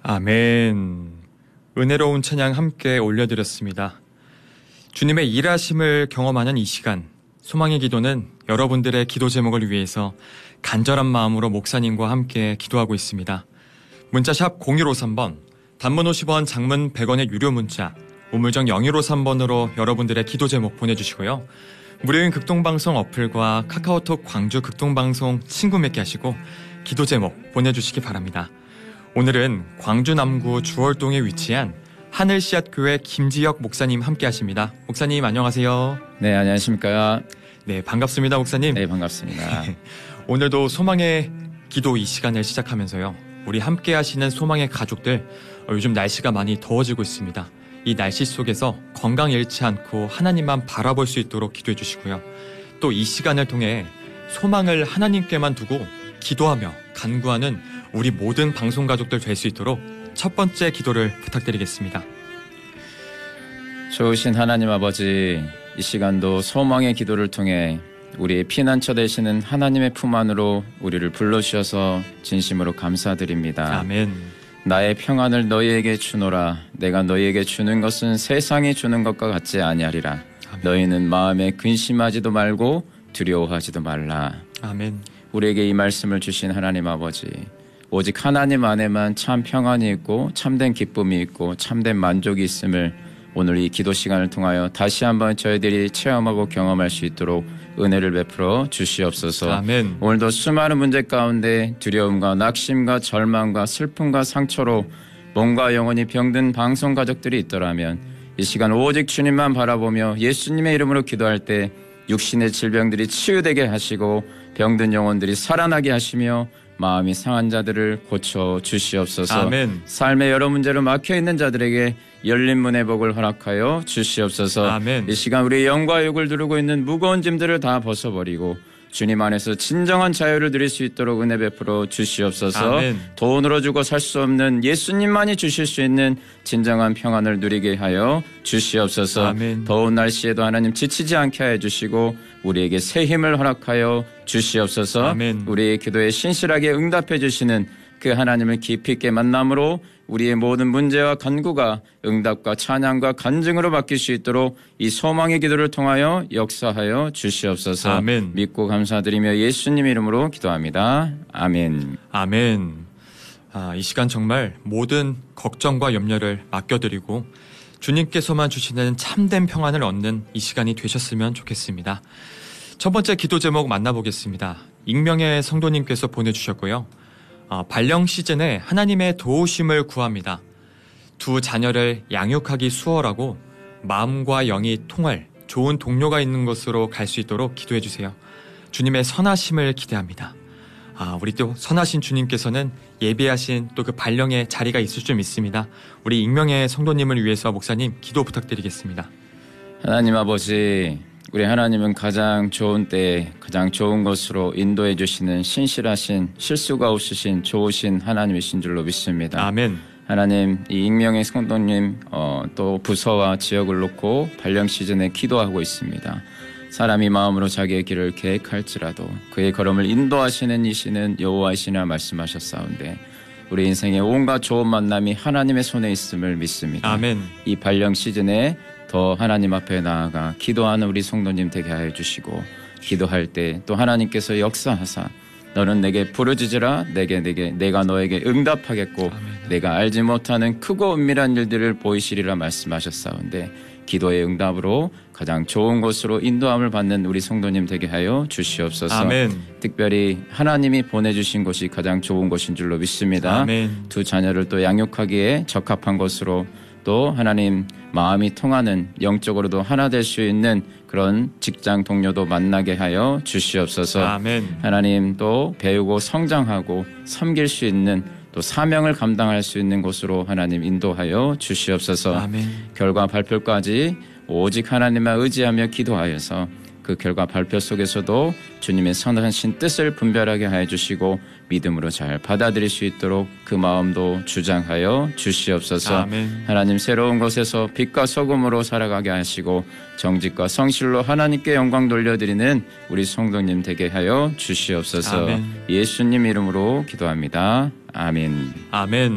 아멘. 은혜로운 찬양 함께 올려드렸습니다. 주님의 일하심을 경험하는 이 시간, 소망의 기도는 여러분들의 기도 제목을 위해서 간절한 마음으로 목사님과 함께 기도하고 있습니다. 문자샵 0153번, 단문 50원, 장문 100원의 유료 문자, 우물정 0153번으로 여러분들의 기도 제목 보내주시고요. 무료인 극동방송 어플과 카카오톡 광주 극동방송 친구 맺기 하시고 기도 제목 보내주시기 바랍니다. 오늘은 광주 남구 주월동에 위치한 하늘씨앗교회 김지혁 목사님 함께 하십니다. 목사님 안녕하세요. 네, 안녕하십니까. 네, 반갑습니다 목사님. 네, 반갑습니다. 오늘도 소망의 기도 이 시간을 시작하면서요, 우리 함께 하시는 소망의 가족들, 요즘 날씨가 많이 더워지고 있습니다. 이 날씨 속에서 건강 잃지 않고 하나님만 바라볼 수 있도록 기도해 주시고요. 또 이 시간을 통해 소망을 하나님께만 두고 기도하며 간구하는 우리 모든 방송 가족들 될 수 있도록 첫 번째 기도를 부탁드리겠습니다. 좋으신 하나님 아버지, 이 시간도 소망의 기도를 통해 우리의 피난처 되시는 하나님의 품 안으로 우리를 불러주셔서 진심으로 감사드립니다. 아멘. 나의 평안을 너희에게 주노라. 내가 너희에게 주는 것은 세상이 주는 것과 같지 아니하리라. 아멘. 너희는 마음에 근심하지도 말고 두려워하지도 말라. 아멘. 우리에게 이 말씀을 주신 하나님 아버지, 오직 하나님 안에만 참 평안이 있고 참된 기쁨이 있고 참된 만족이 있음을 오늘 이 기도 시간을 통하여 다시 한번 저희들이 체험하고 경험할 수 있도록 은혜를 베풀어 주시옵소서. 아멘. 오늘도 수많은 문제 가운데 두려움과 낙심과 절망과 슬픔과 상처로 몸과 영혼이 병든 방송 가족들이 있더라면 이 시간 오직 주님만 바라보며 예수님의 이름으로 기도할 때 육신의 질병들이 치유되게 하시고 병든 영혼들이 살아나게 하시며 마음이 상한 자들을 고쳐 주시옵소서. 아멘. 삶의 여러 문제로 막혀있는 자들에게 열린 문의 복을 허락하여 주시옵소서. 아멘. 이 시간 우리의 영과 육을 두르고 있는 무거운 짐들을 다 벗어버리고 주님 안에서 진정한 자유를 누릴 수 있도록 은혜 베풀어 주시옵소서. 아멘. 돈으로 주고 살 수 없는 예수님만이 주실 수 있는 진정한 평안을 누리게 하여 주시옵소서. 아멘. 더운 날씨에도 하나님 지치지 않게 하여 주시고 우리에게 새 힘을 허락하여 주시옵소서. 아멘. 우리의 기도에 신실하게 응답해 주시는 그 하나님을 깊이 있게 만남으로 우리의 모든 문제와 간구가 응답과 찬양과 간증으로 바뀔 수 있도록 이 소망의 기도를 통하여 역사하여 주시옵소서. 아멘. 믿고 감사드리며 예수님 이름으로 기도합니다. 아멘. 아멘. 이 시간 정말 모든 걱정과 염려를 맡겨드리고 주님께서만 주시는 참된 평안을 얻는 이 시간이 되셨으면 좋겠습니다. 첫 번째 기도 제목 만나보겠습니다. 익명의 성도님께서 보내주셨고요. 발령 시즌에 하나님의 도우심을 구합니다. 두 자녀를 양육하기 수월하고 마음과 영이 통할 좋은 동료가 있는 곳으로 갈 수 있도록 기도해 주세요. 주님의 선하심을 기대합니다. 우리 또 선하신 주님께서는 예비하신 또 그 발령의 자리가 있을 줄 믿습니다. 우리 익명의 성도님을 위해서 목사님 기도 부탁드리겠습니다. 하나님 아버지, 우리 하나님은 가장 좋은 때에 가장 좋은 것으로 인도해 주시는 신실하신 실수가 없으신 좋으신 하나님이신 줄로 믿습니다. 아멘. 하나님, 이 익명의 성도님 또 부서와 지역을 놓고 발령 시즌에 기도하고 있습니다. 사람이 마음으로 자기의 길을 계획할지라도 그의 걸음을 인도하시는 이시는 여호와이시나 말씀하셨사온데 우리 인생의 온갖 좋은 만남이 하나님의 손에 있음을 믿습니다. 아멘. 이 발령 시즌에 더 하나님 앞에 나아가 기도하는 우리 성도님 되게 하여 주시고 기도할 때 또 하나님께서 역사하사 너는 내게 부르짖으라 내가 너에게 응답하겠고 아멘. 내가 알지 못하는 크고 은밀한 일들을 보이시리라 말씀하셨사온데 기도의 응답으로 가장 좋은 곳으로 인도함을 받는 우리 성도님 되게 하여 주시옵소서. 아멘. 특별히 하나님이 보내주신 곳이 가장 좋은 곳인 줄로 믿습니다. 아멘. 두 자녀를 또 양육하기에 적합한 곳으로 또 하나님 마음이 통하는 영적으로도 하나 될 수 있는 그런 직장 동료도 만나게 하여 주시옵소서. 아멘. 하나님 또 배우고 성장하고 섬길 수 있는 또 사명을 감당할 수 있는 곳으로 하나님 인도하여 주시옵소서. 아멘. 결과 발표까지 오직 하나님만 의지하며 기도하여서 그 결과 발표 속에서도 주님의 선하신 뜻을 분별하게 하여 주시고 믿음으로 잘 받아들일 수 있도록 그 마음도 주장하여 주시옵소서. 아멘. 하나님 새로운 곳에서 빛과 소금으로 살아가게 하시고 정직과 성실로 하나님께 영광 돌려드리는 우리 성도님 되게 하여 주시옵소서. 아멘. 예수님 이름으로 기도합니다. 아멘. 아멘.